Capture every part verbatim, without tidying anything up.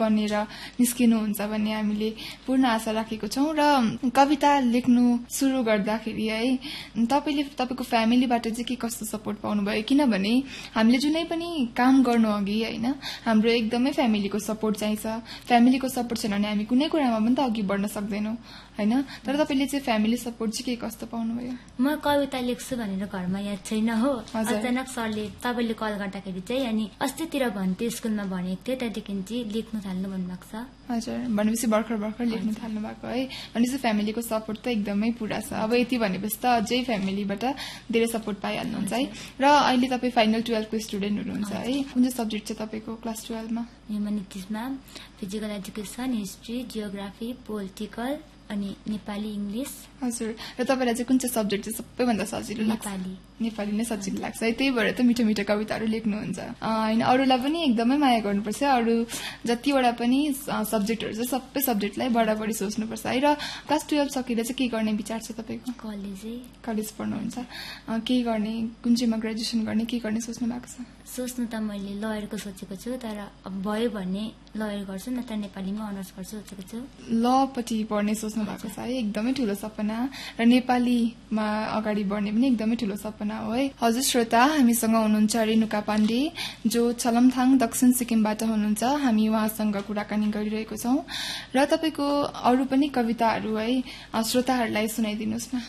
बनेर निस्किनुहुन्छ भन्ने हामीले पूर्ण आशा राखेको छौं। र कविता लेख्नु सुरु गर्दाखेरि है तपाईले तपाईको फ्यामिलीबाट चाहिँ के कस्तो सपोर्ट पाउनुभयो? किनभने हामीले जुनै पनि काम गर्नु अघि हैन हाम्रो एकदमै फ्यामिलीको सपोर्ट चाहिन्छ। फ्यामिलीको सपोर्ट छैन भने हामी कुनै कुरामा पनि त अघि बढ्न सक्दैनौं हैन। तर तपाईले चाहिँ फ्यामिली सपोर्ट चाहिँ के कस्तो पाउनुभयो? म कविता लेख्छु भनेर घरमा याद छैन हो, अचानक सरले तपाईले कल गर्दाखेरि चाहिँ अनि अस्तितिर भन्थे स्कुलमा भनेको थियो, त्यहाँदेखि चाहिँ लेख्नु थाल्नु भन्नुभएको छ। हजुर, भनेपछि भर्खर भर्खर लेख्नु थाल्नु भएको है। भनेपछि फ्यामिलीको सपोर्ट त एकदमै पुरा छ। अब यति भनेपछि त अझै फ्यामिलीबाट धेरै सपोर्ट पाइहाल्नुहुन्छ है। र अहिले तपाईँ फाइनल ट्वेल्भको स्टुडेन्ट हुनुहुन्छ है। कुन चाहिँ सब्जेक्ट चाहिँ तपाईँको class ट्वेल्भमा? ह्युम्यानिटिजमा physical education, history, geography, political अनि नेपाली, इङ्ग्लिस। हजुर, र तपाईँलाई चाहिँ कुन चाहिँ सब्जेक्ट चाहिँ सबैभन्दा सजिलो लाग्छ? नेपाली। नेपाली नै सजिलो लाग्छ है, त्यही भएर त मिठो मिठो कविताहरू लेख्नुहुन्छ हैन। अरूलाई पनि एकदमै माया गर्नुपर्छ। अरू जतिवटा पनि सब्जेक्टहरू छ सबै सब्जेक्टलाई बराबरी सोच्नुपर्छ है। र क्लास ट्वेल्भ सकेर चाहिँ के गर्ने विचार छ तपाईँको? कलेजै कलेज पढ्नुहुन्छ। के गर्ने, कुन चाहिँमा ग्रेजुएसन गर्ने, के गर्ने सोच्नु भएको छ? सोच्नु त मैले लयरको सोचेको छु, तर अब भयो भने लयर गर्छु, नत्र नेपालीमा अनर्स गर्छु सोचेको छु। लपट्टि पढ्ने सोच्नु भएको छ है, एकदमै ठुलो सपना। र नेपालीमा अगाडि बढ्ने पनि एकदमै ठुलो सपना हो है। हजुर श्रोता, हामीसँग हुनुहुन्छ रेणुका पाण्डे जो छलमथाङ दक्षिण सिक्किमबाट हुनुहुन्छ। हामी उहाँसँग कुराकानी गरिरहेको छौं। र तपाईको अरू पनि कविताहरू है श्रोताहरूलाई सुनाइदिनुहोस् न।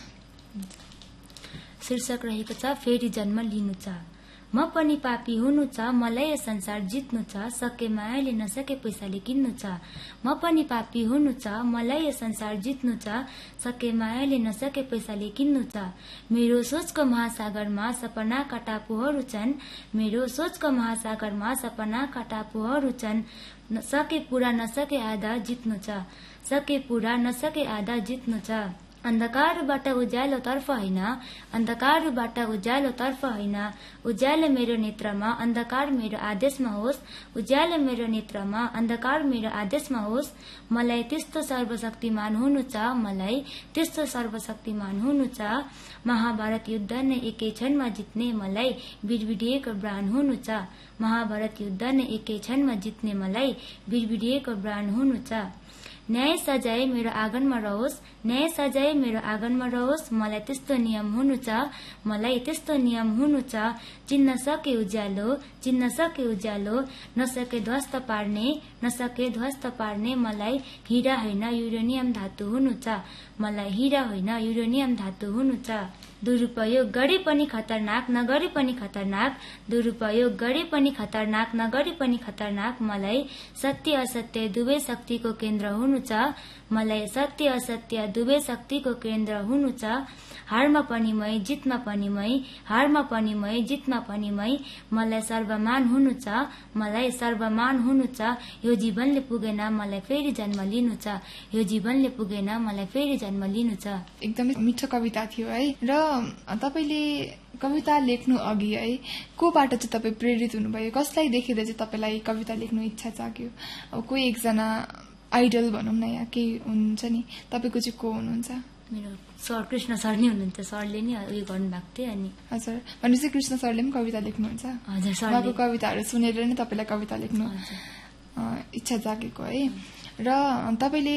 शीर्षक रहेको छ फेरि जन्म लिनु छ। म पनि पापी हुनु छ, मलाई यो संसार जित्नु छ, सके मायाले नसके पैसाले किन्नु छ। म पनि पापी हुनु छ, मलाई यो संसार जित्नु छ, सके मायाले नसके पैसाले किन्नु छ। मेरो सोचको महासागरमा सपनाका टापुहरू छन्, मेरो सोचको महासागरमा सपनाका टापुहरू छन्। सके पूरा नसके आधा जित्नु छ, सके पूरा नसके आधा जित्नु छ। अन्धकारबाट उज्यालो तर्फ होइन, अन्धकारबाट उज्यालो तर्फ होइन, उज्यालो मेरो नेत्रमा अन्धकार मेरो आदेशमा होस्, उज्यालो मेरो नेत्रमा अन्धकार मेरो आदेशमा होस्। मलाई त्यस्तो सर्वशक्तिमान हुनु छ, मलाई त्यस्तो सर्वशक्तिमान हुनु छ। महाभारत युद्ध नै एकै क्षणमा जित्ने मलाई बिरबिडिएको प्राण हुनु छ, महाभारत युद्ध नै एकै क्षणमा जित्ने मलाई बिरबिडिएको प्राण हुनु छ। न्याय सजाय मेरो आँगनमा रहोस्, न्याय सजाय मेरो आँगनमा रहोस्। मलाई त्यस्तो नियम हुनु छ, मलाई त्यस्तो नियम हुनु छ। चिन्न सके उज्यालो, चिन्न सके उज्यालो, नसके ध्वस्त पार्ने, नसके ध्वस्त पार्ने। मलाई हिरा होइन युरेनियम धातु हुनु छ, मलाई हिरा होइन युरेनियम धातु हुनु छ। दुरुपयोग गरे पनि खतरनाक, नगरे पनि खतरनाक, दुरुपयोग गरे पनि खतरनाक, नगरे पनि खतरनाक। मलाई सत्य असत्य दुवै शक्तिको केन्द्र हुनु छ, मलाई सत्य असत्य दुवै शक्तिको केन्द्र हुनु छ। हारमा पनि मै, जितमा पनि मै, हारमा पनि मै, जितमा पनि मै। मलाई सर्वमान हुनु छ, मलाई सर्वमान हुनु छ। यो जीवनले पुगेन मलाई फेरि जन्म लिनु छ, यो जीवनले पुगेन मलाई फेरि जन्म लिनु छ। एकदमै मिठो कविता थियो है। र तपाईले कविता लेख्नु अघि है कोबाट चाहिँ तपाईँ प्रेरित हुनुभयो? कसलाई देखेर चाहिँ तपाईँलाई कविता लेख्नु इच्छा जाग्यो? अब कोही एकजना आइडल भनौँ न या केही हुनुहुन्छ नि, तपाईँको चाहिँ को हुनुहुन्छ? मेरो सर कृष्ण सर नै हुनुहुन्छ, सरले नै उयो गर्नुभएको थियो। अनि हजुर, भनेपछि कृष्ण सरले पनि कविता लेख्नुहुन्छ? हजुर, सर उहाँको कविताहरू सुनेर नै तपाईँलाई कविता लेख्नु इच्छा जागेको है। र तपाईँले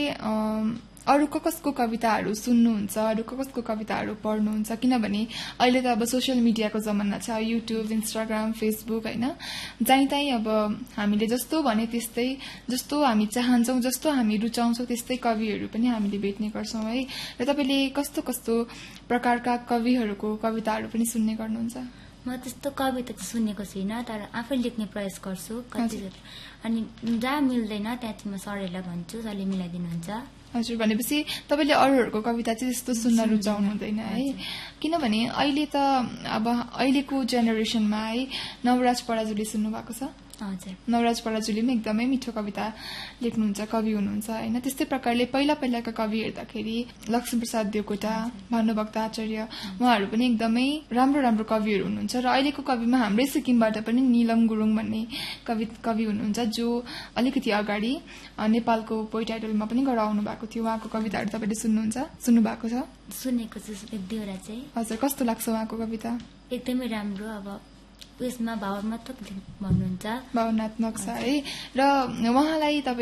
अरू कसको कविताहरू सुन्नुहुन्छ, अरू कसको कविताहरू पढ्नुहुन्छ? किनभने अहिले त अब सोसियल मिडियाको जमाना छ, युट्युब, इन्स्टाग्राम, फेसबुक होइन, जहीँ तहीँ अब हामीले जस्तो भने त्यस्तै, जस्तो हामी चाहन्छौँ, जस्तो हामी रुचाउँछौँ त्यस्तै कविहरू पनि हामीले भेट्ने गर्छौँ है। र तपाईँले कस्तो कस्तो प्रकारका कविहरूको कविताहरू पनि सुन्ने गर्नुहुन्छ? म त्यस्तो कविता चाहिँ सुनेको छुइनँ, तर आफै लेख्ने प्रयास गर्छु कति। अनि जहाँ मिल्दैन त्यहाँ चाहिँ म सरहरूलाई भन्छु, सरले मिलाइदिनुहुन्छ। हजुर, भनेपछि तपाईँले अरूहरूको कविता चाहिँ त्यस्तो सुन्न रुचाउनु हुँदैन है? किनभने अहिले त अब अहिलेको जेनेरेसनमा है नवराज पराजुली सुन्नु भएको छ? हजुर, नवराज पराजुली पनि एकदमै मिठो कविता लेख्नुहुन्छ, कवि हुनुहुन्छ होइन। त्यस्तै प्रकारले पहिला पहिलाका कवि हेर्दाखेरि लक्ष्मीप्रसाद देवकोटा, भानुभक्त आचार्य, उहाँहरू पनि एकदमै राम्रो राम्रो कविहरू हुनुहुन्छ। र अहिलेको कविमा हाम्रै सिक्किमबाट पनि निलम गुरुङ भन्ने कवि कवि हुनुहुन्छ, जो अलिकति अगाडि नेपालको पोइट आइडलमा पनि गएर आउनु भएको थियो। उहाँको कविताहरू तपाईँले सुन्नुहुन्छ, सुन्नु भएको छ? सुनेको छु एक दुईवटा चाहिँ। हजुर, कस्तो लाग्छ उहाँको कविता? एकदमै राम्रो, अब उयसमा भावनात्मक भन्नुहुन्छ, भावनात्मक छ है। र उहाँलाई तपाईँ